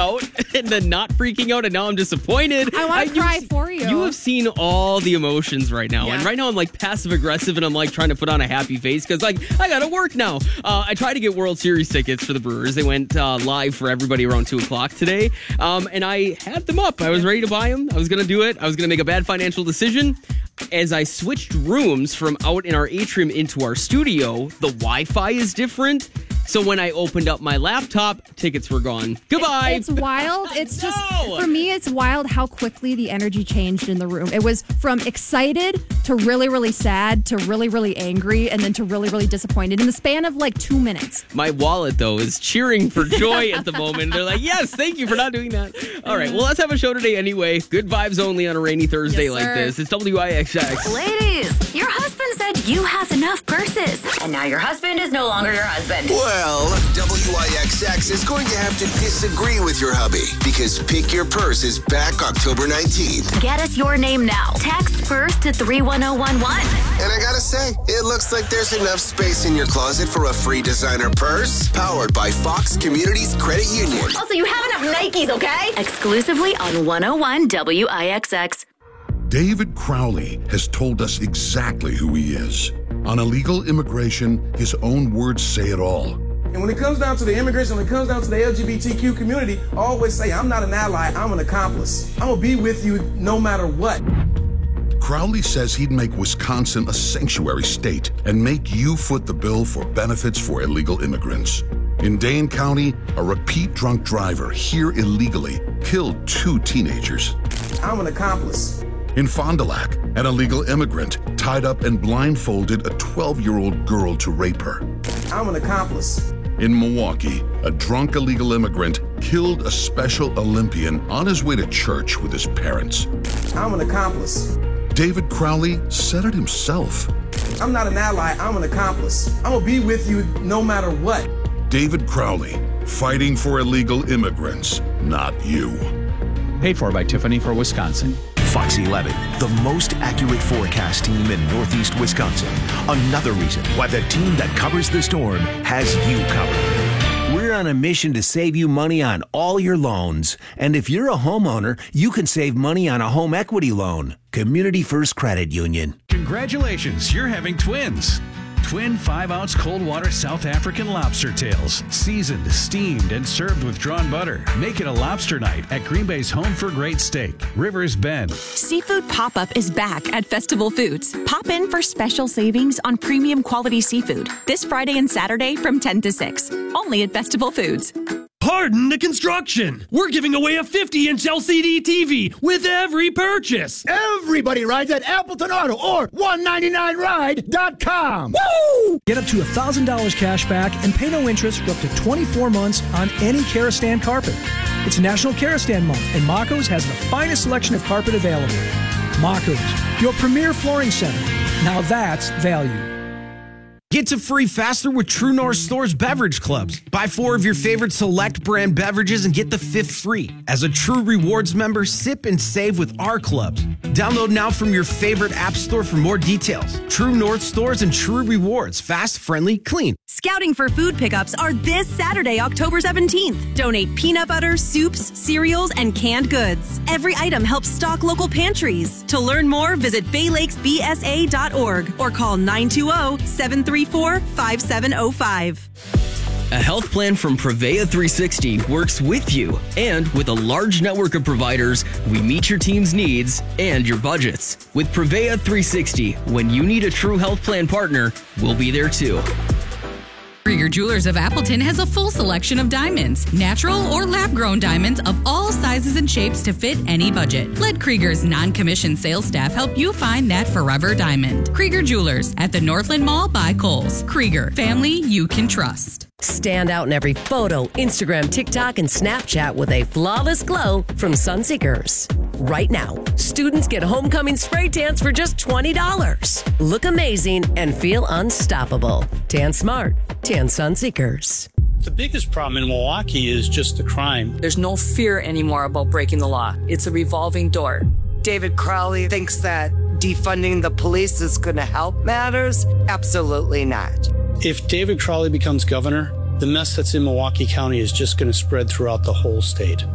out and then not freaking out, and now I'm disappointed. I want to cry for you. You have seen all the emotions right now. Yeah. And right now I'm like passive aggressive, and I'm like trying to put on a happy face because like I got to work now. I tried to get World Series tickets for the Brewers. They went live for everybody around 2 o'clock today. And I had them up. I was ready to buy them. I was going to do it. I was going to make a bad financial decision. As I switched rooms from out in our atrium into our studio, the Wi-Fi is different. So when I opened up my laptop, tickets were gone. Goodbye. It's wild. It's just, for me, it's wild how quickly the energy changed in the room. It was from excited to really, really sad to really, really angry and then to really, really disappointed in the span of like 2 minutes. My wallet, though, is cheering for joy at the moment. They're like, yes, thank you for not doing that. All right, well, let's have a show today anyway. Good vibes only on a rainy Thursday like this. It's WIXX. Ladies, your husband said you have enough purses. And now your husband is no longer your husband. Well, WIXX is going to have to disagree with your hubby because Pick Your Purse is back October 19th. Get us your name now. Text purse to 31011. And I gotta say, it looks like there's enough space in your closet for a free designer purse powered by Fox Communities Credit Union. Also, you have enough Nikes, okay? Exclusively on 101 WIXX. David Crowley has told us exactly who he is. On illegal immigration, his own words say it all. And when it comes down to the immigration, when it comes down to the LGBTQ community, I always say, I'm not an ally, I'm an accomplice. I'm going to be with you no matter what. Crowley says he'd make Wisconsin a sanctuary state and make you foot the bill for benefits for illegal immigrants. In Dane County, a repeat drunk driver here illegally killed 2 teenagers. I'm an accomplice. In Fond du Lac, an illegal immigrant tied up and blindfolded a 12-year-old girl to rape her. I'm an accomplice. In Milwaukee, a drunk illegal immigrant killed a Special Olympian on his way to church with his parents. I'm an accomplice. David Crowley said it himself. I'm not an ally, I'm an accomplice. I'm going to be with you no matter what. David Crowley, fighting for illegal immigrants, not you. Paid for by Tiffany for Wisconsin. Fox 11, the most accurate forecast team in Northeast Wisconsin. Another reason why the team that covers the storm has you covered. We're on a mission to save you money on all your loans. And if you're a homeowner, you can save money on a home equity loan. Community First Credit Union. Congratulations, you're having twins. Twin 5-ounce cold water South African lobster tails. Seasoned, steamed, and served with drawn butter. Make it a lobster night at Green Bay's Home for Great Steak, Rivers Bend. Seafood Pop-Up is back at Festival Foods. Pop in for special savings on premium quality seafood this Friday and Saturday from 10 to 6. Only at Festival Foods. Pardon the construction. We're giving away a 50-inch LCD TV with every purchase. Everybody rides at Appleton Auto or 199ride.com. Woo! Get up to $1,000 cash back and pay no interest for up to 24 months on any Karastan carpet. It's National Karastan Month, and Mako's has the finest selection of carpet available. Mako's, your premier flooring center. Now that's value. Get to free faster with True North Store's beverage clubs. Buy 4 of your favorite select brand beverages and get the 5th free. As a True Rewards member, sip and save with our clubs. Download now from your favorite app store for more details. True North Stores and True Rewards. Fast, friendly, clean. Scouting for food pickups are this Saturday, October 17th. Donate peanut butter, soups, cereals, and canned goods. Every item helps stock local pantries. To learn more, visit baylakesbsa.org or call 920-734-5705. A health plan from Prevea 360 works with you, and with a large network of providers, we meet your team's needs and your budgets. With Prevea 360, when you need a true health plan partner, we'll be there too. Krieger Jewelers of Appleton has a full selection of diamonds, natural or lab-grown diamonds of all sizes and shapes to fit any budget. Let Krieger's non-commissioned sales staff help you find that forever diamond. Krieger Jewelers at the Northland Mall by Kohl's. Krieger, family you can trust. Stand out in every photo, Instagram, TikTok, and Snapchat with a flawless glow from Sunseekers. Right now, students get homecoming spray tans for just $20. Look amazing and feel unstoppable. Tan smart. Tan Sunseekers. The biggest problem in Milwaukee is just the crime. There's no fear anymore about breaking the law. It's a revolving door. David Crowley thinks that defunding the police is going to help matters. Absolutely not. If David Crowley becomes governor, the mess that's in Milwaukee County is just going to spread throughout the whole state.